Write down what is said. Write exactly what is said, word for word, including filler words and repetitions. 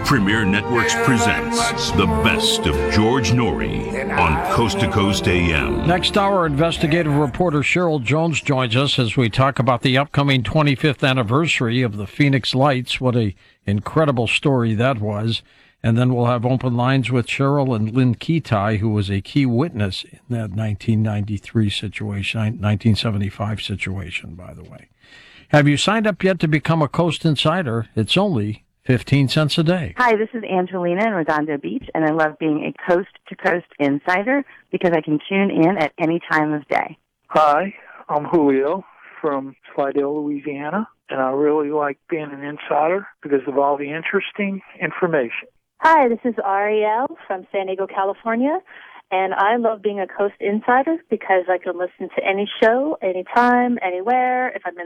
Premier Networks presents the best of George Noory on Coast to Coast A M. Next hour, investigative reporter Cheryl Jones joins us as we talk about the upcoming twenty-fifth anniversary of the Phoenix Lights. What a incredible story that was. And then we'll have open lines with Cheryl and Lynn Ketai, who was a key witness in that nineteen ninety-three situation, nineteen seventy-five situation, by the way. Have you signed up yet to become a Coast Insider? It's only fifteen cents a day. Hi, this is Angelina in Redondo Beach, and I love being a coast-to-coast insider because I can tune in at any time of day. Hi, I'm Julio from Slidell, Louisiana, and I really like being an insider because of all the interesting information. Hi, this is Ariel from San Diego, California, and I love being a Coast Insider because I can listen to any show, anytime, anywhere. If I'm in